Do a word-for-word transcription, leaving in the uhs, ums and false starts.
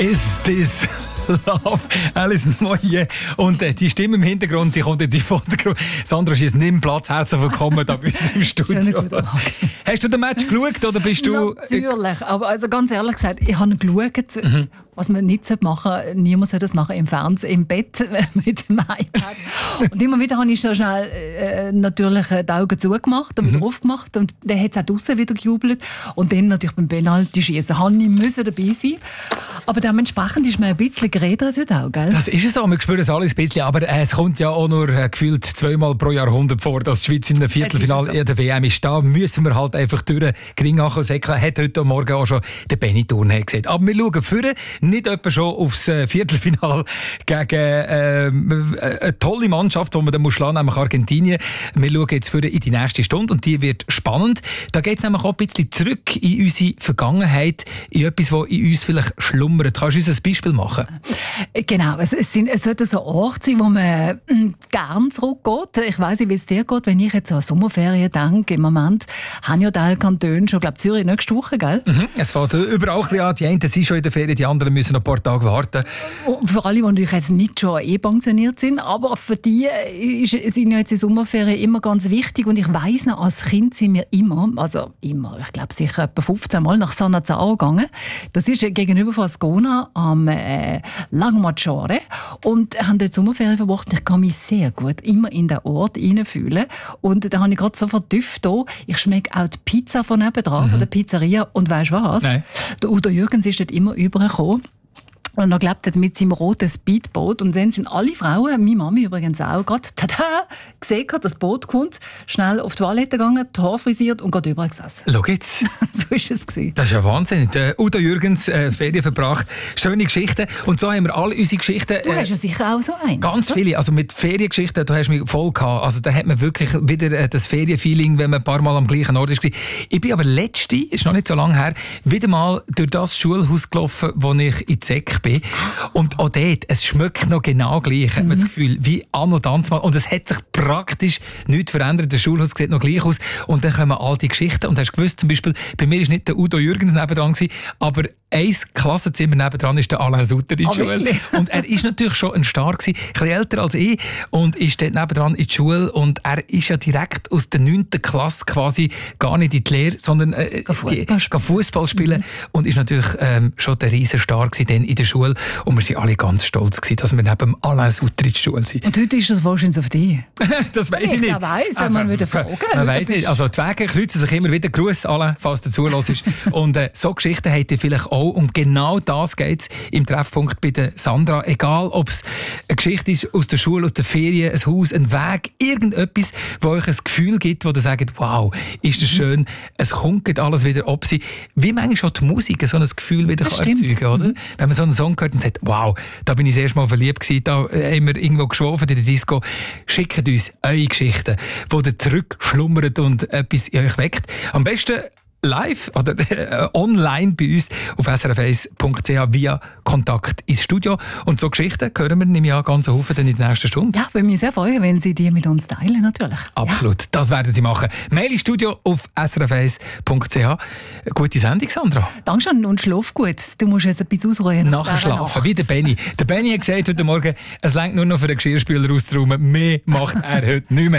Is this love? Alison Moyet. Und äh, die Stimme im Hintergrund, die kommt jetzt in den Vordergrund. Sandra schießt nicht im Platz. Herzlich willkommen da bei uns im Studio. Hast du den Match geschaut oder bist du... Natürlich, aber also ganz ehrlich gesagt, ich habe geschaut, mhm. was man nicht machen sollte. Niemand soll das machen im Fernsehen, im Bett mit dem iPad. Und immer wieder habe ich so schnell äh, natürlich die Augen zugemacht und wieder mhm. aufgemacht. Und dann hat es auch draussen wieder gejubelt. Und dann natürlich beim Penalty-Schießen habe ich müssen dabei sein. Aber dementsprechend ist mir ein bisschen geredet heute auch, gell? Das ist es so, wir spüren es alles ein bisschen, aber äh, es kommt ja auch nur äh, gefühlt zweimal pro Jahrhundert vor, dass die Schweiz in einem Viertelfinale so. in der W M ist. Da müssen wir halt einfach durch den Ring säckeln. Hat heute Morgen auch schon den Benny Thurn gesagt. Aber wir schauen vorne, nicht etwa schon aufs äh, Viertelfinale gegen äh, eine tolle Mannschaft, die man dann muss schlagen, nämlich Argentinien. Wir schauen jetzt vorne in die nächste Stunde und die wird spannend. Da geht es nämlich auch ein bisschen zurück in unsere Vergangenheit, in etwas, was in uns vielleicht schlummert. Kannst du uns ein Beispiel machen? Genau, es, es, sind, es sollte so Orte sein, wo man äh, gerne zurückgeht. Ich weiss nicht, wie es dir geht, wenn ich jetzt an Sommerferien denke. Im Moment haben ja Teil Kantone schon, glaube Zürich nächste Woche, gell? Mhm. Es fängt überall ein bisschen an. Die einen sind schon in der Ferien, die anderen müssen noch ein paar Tage warten. Und für alle, die natürlich jetzt nicht schon eh pensioniert sind, aber für die ist, sind ja jetzt die Sommerferien immer ganz wichtig. Und ich weiss noch, als Kind sind wir immer, also immer, ich glaube sicher etwa fünfzehn Mal nach Sannazaro gegangen. Das ist gegenüber von Ascona am äh, Lago Maggiore und haben dort Sommerferien verbracht. Ich kann mich sehr gut immer in den Ort hineinfühlen. Und da habe ich gerade so verdüfft. Ich schmecke auch die Pizza von nebenan, mhm. von der Pizzeria. Und weisst du was? Nein. Der Udo Jürgens ist dort immer übergekommen. Und er glaubt jetzt mit seinem roten Speedboot. Und dann sind alle Frauen, meine Mami übrigens auch, gerade tada, gesehen, das Boot kommt, schnell auf die Toilette gegangen, die Haare frisiert und geht übergesessen. Schau jetzt. So ist es gewesen. Das ist ja Wahnsinn. Der Udo Jürgens, äh, Ferien verbracht. Schöne Geschichten. Und so haben wir alle unsere Geschichten. Äh, du hast ja sicher auch so einen. Ganz oder? viele. Also mit Feriengeschichten, da hast du mich voll gehabt. Also da hat man wirklich wieder äh, das Ferienfeeling, wenn man ein paar Mal am gleichen Ort ist. Ich bin aber letzte, ist noch nicht so lange her, wieder mal durch das Schulhaus gelaufen, wo ich in Zeck bin. Und auch dort, es schmeckt noch genau gleich, hat man das Gefühl, wie anno dazumal. Und es hat sich praktisch nichts verändert. Das Schulhaus sieht noch gleich aus. Und dann kommen all die Geschichten. Und hast du gewusst, zum Beispiel, bei mir war nicht der Udo Jürgens nebendran, aber ein Klassenzimmer nebendran ist der Alain Sutter in die Schule. Oh, und er ist natürlich schon ein Star gewesen, ein bisschen älter als ich, und ist dort nebendran in die Schule. Und er ist ja direkt aus der neunten Klasse quasi gar nicht in die Lehre, sondern äh, Fußball spielen. Mhm. Und ist natürlich ähm, schon der riesen Star gewesen in der Schule. Und wir waren alle ganz stolz gewesen, dass wir neben Alain Sutter in die Schule sind. Und heute ist das wahrscheinlich auf dich. Das weiss ich nicht. Ich weiss, wenn man wieder fragen. Man weiss nicht. Also die Wege kreuzen sich immer wieder. Gruß, Alain, falls du zuhörst. Und äh, so Geschichten habt ihr vielleicht auch. Und genau das geht es im Treffpunkt bei der Sandra. Egal, ob es eine Geschichte ist aus der Schule, aus der Ferien, ein Haus, ein Weg, irgendetwas, wo euch ein Gefühl gibt, wo ihr sagt, wow, ist das schön, es kommt alles wieder ob sie. Wie manchmal schon die Musik so ein Gefühl wieder kann erzeugen, oder? Mhm. Wenn man so einen Song hört und sagt, wow, da bin ich das erste Mal verliebt gewesen, da haben wir irgendwo geschwofen in der Disco. Schickt uns eure Geschichten, wo ihr zurückschlummert und etwas in euch weckt. Am besten live oder äh, online bei uns auf s r f eins punkt c h via Kontakt ins Studio. Und so Geschichten hören wir nämlich an ganz Haufen dann in der nächsten Stunde. Ja, würde mich sehr freuen, wenn Sie die mit uns teilen, natürlich. Absolut, ja. Das werden Sie machen. Mail ins Studio auf s r f eins punkt c h. Gute Sendung, Sandra. Dankeschön und schlaf gut. Du musst jetzt ein bisschen ausruhen. Nachher schlafen, wie der Benny. Der Benny hat gesagt heute Morgen, es reicht nur noch für den Geschirrspüler auszuräumen. Mehr macht er heute nicht mehr.